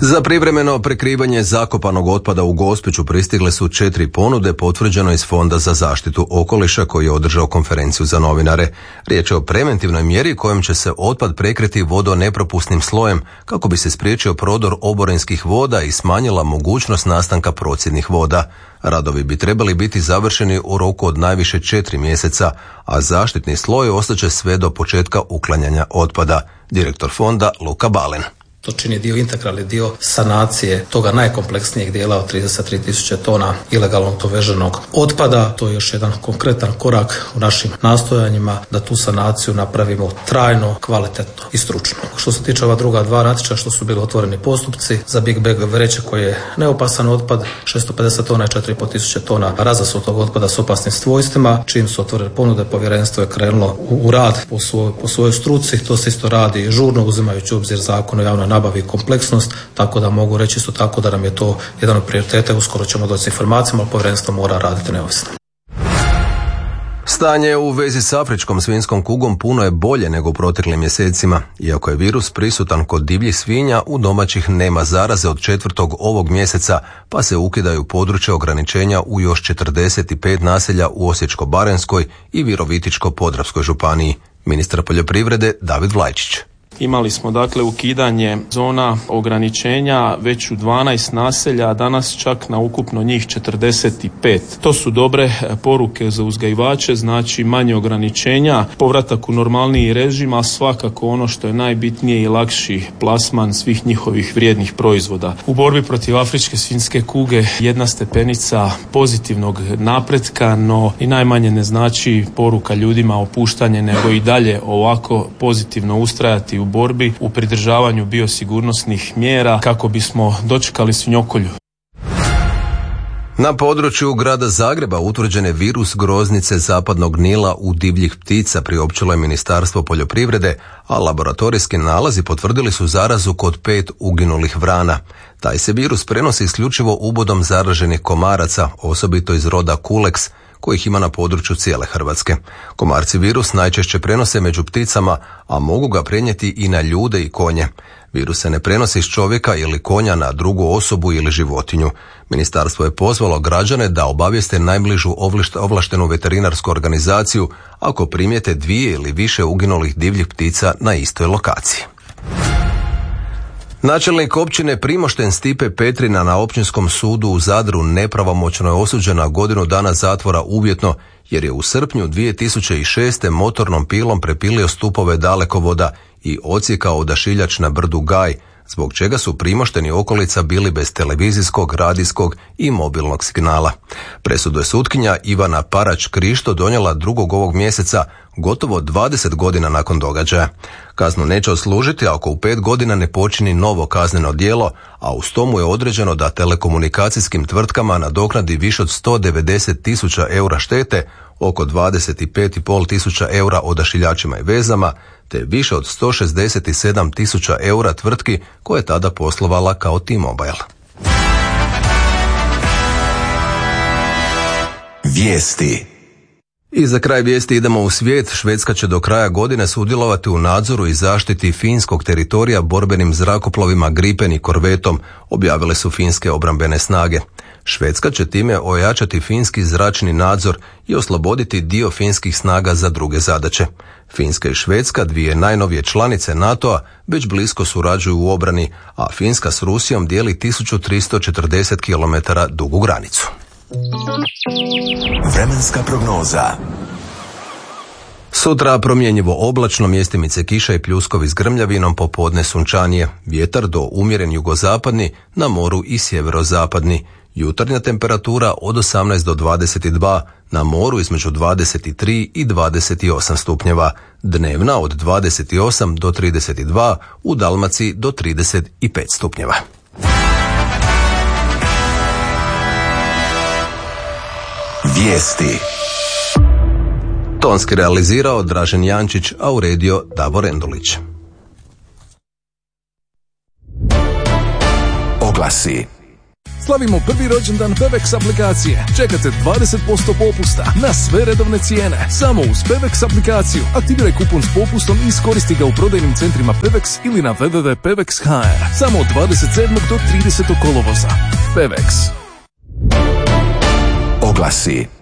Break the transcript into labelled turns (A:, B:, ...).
A: Za privremeno prekrivanje zakopanog otpada u Gospiću pristigle su 4 ponude, potvrđeno iz Fonda za zaštitu okoliša koji je održao konferenciju za novinare. Riječ je o preventivnoj mjeri kojom će se otpad prekriti vodonepropusnim slojem kako bi se spriječio prodor oborinskih voda i smanjila mogućnost nastanka procjednih voda. Radovi bi trebali biti završeni u roku od najviše 4 mjeseca, a zaštitni sloj ostaće sve do početka uklanjanja otpada. Direktor fonda Luka Balen.
B: To čini integralni dio sanacije toga najkompleksnijeg dijela od 33.000 tona ilegalno doveženog otpada. To je još jedan konkretan korak u našim nastojanjima da tu sanaciju napravimo trajno, kvalitetno i stručno. Što se tiče ova druga 2 natječaja što su bili otvoreni postupci, za Big Bag vreće koje je neopasan otpad, 650 tona i 4.500 tona razasutog otpada s opasnim svojstvima. Čim su otvorene ponude, povjerenstvo je krenulo u rad po svojoj struci. To se isto radi žurno, uzimajući u obzir Zakon o javnoj nabavi i kompleksnost, tako da mogu reći isto tako da nam je to jedan od prioriteta. Uskoro ćemo doći s informacijama, ali povjerenstvo mora raditi neovisno.
A: Stanje u vezi s afričkom svinjskom kugom puno je bolje nego u proteklim mjesecima. Iako je virus prisutan kod divljih svinja, u domaćih nema zaraze od 4. ovog mjeseca, pa se ukidaju područja ograničenja u još 45 naselja u Osječko-baranjskoj i Virovitičko-podravskoj županiji. Ministar poljoprivrede David Vlajčić.
C: Imali smo dakle ukidanje zona ograničenja već u 12 naselja, a danas čak na ukupno njih 45. To su dobre poruke za uzgajivače, znači manje ograničenja, povratak u normalniji režim, a svakako ono što je najbitnije i lakši plasman svih njihovih vrijednih proizvoda. U borbi protiv afričke svinjske kuge jedna stepenica pozitivnog napretka, no i najmanje ne znači poruka ljudima opuštanje, nego i dalje ovako pozitivno ustrajati u borbi, u pridržavanju biosigurnosnih mjera kako bismo dočekali svinjokolju.
A: Na području grada Zagreba utvrđen je virus groznice zapadnog Nila u divljih ptica, priopćilo je Ministarstvo poljoprivrede, a laboratorijski nalazi potvrdili su zarazu kod 5 uginulih vrana. Taj se virus prenosi isključivo ubodom zaraženih komaraca, osobito iz roda Culex, kojih ima na području cijele Hrvatske. Komarci virus najčešće prenose među pticama, a mogu ga prenijeti i na ljude i konje. Virus se ne prenosi s čovjeka ili konja na drugu osobu ili životinju. Ministarstvo je pozvalo građane da obavijeste najbližu ovlaštenu veterinarsku organizaciju ako primijete 2 ili više uginulih divljih ptica na istoj lokaciji. Načelnik općine Primošten Stipe Petrina na Općinskom sudu u Zadru nepravomoćno je osuđen na 1 godinu dana zatvora uvjetno jer je u srpnju 2006. motornom pilom prepilio stupove dalekovoda i odsjekao odašiljač na brdu Gaj, zbog čega su Primošten i okolica bili bez televizijskog, radijskog i mobilnog signala. Presudu je sutkinja Ivana Parać-Krišto donijela 2. ovog mjeseca, gotovo 20 godina nakon događaja. Kaznu neće odslužiti ako u 5 godina ne počini novo kazneno djelo, a uz to mu je određeno da telekomunikacijskim tvrtkama nadoknadi više od 190.000 eura štete, oko 25.500 tisuća eura odašiljačima i vezama, te više od 167.000 eura tvrtki koja je tada poslovala kao T-Mobile.
D: Vijesti.
A: I za kraj vijesti idemo u svijet. Švedska će do kraja godine sudjelovati u nadzoru i zaštiti finskog teritorija borbenim zrakoplovima Gripen i korvetom, objavile su finske obrambene snage. Švedska će time ojačati finski zračni nadzor i osloboditi dio finskih snaga za druge zadaće. Finska i Švedska, 2 najnovije članice NATO-a, već blisko surađuju u obrani, a Finska s Rusijom dijeli 1340 km dugu granicu.
D: Vremenska prognoza.
A: Sutra promjenjivo oblačno, mjestimice kiša i pljuskovi s grmljavinom, popodne sunčanije. Vjetar do umjeren jugozapadni, na moru i sjeverozapadni. Jutarnja temperatura od 18 do 22, na moru između 23 i 28 stupnjeva. Dnevna od 28 do 32, u Dalmaciji do 35 stupnjeva.
D: Vijesti.
A: Tonski realizirao Dražen Jančić, a uredio Davor Endulić.
D: Oglasi.
E: Slavimo prvi rođendan Pevex aplikacije. Čekate 20% popusta na sve redovne cijene. Samo uz Pevex aplikaciju. Aktiviraj kupon s popustom i iskoristi ga u prodajnim centrima Pevex ili na www.pevex.hr. Samo od 27. do 30. kolovoza. Pevex.
D: Oglasi.